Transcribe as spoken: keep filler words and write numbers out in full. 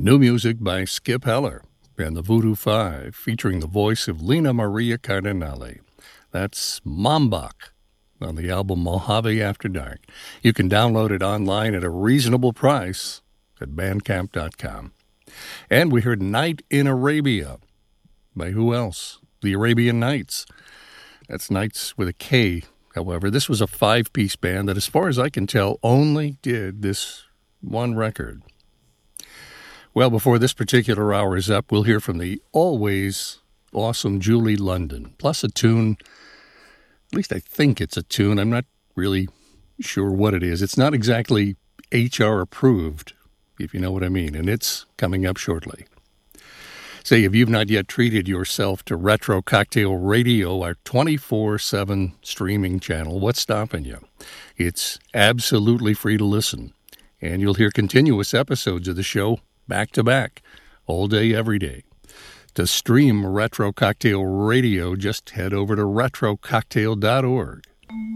New music by Skip Heller and the Voodoo Five, featuring the voice of Lena Maria Cardinale. That's Mombach on the album Mojave After Dark. You can download it online at a reasonable price at bandcamp dot com. And we heard Night in Arabia by who else? The Arabian Nights. That's Nights with a K, however. This was a five-piece band that, as far as I can tell, only did this one record. Well, before this particular hour is up, we'll hear from the always awesome Julie London, plus a tune. At least I think it's a tune. I'm not really sure what it is. It's not exactly H R approved, if you know what I mean, and it's coming up shortly. Say, if you've not yet treated yourself to Retro Cocktail Radio, our twenty-four seven streaming channel, what's stopping you? It's absolutely free to listen, and you'll hear continuous episodes of the show back to back, all day, every day. To stream Retro Cocktail Radio, just head over to retro cocktail dot org.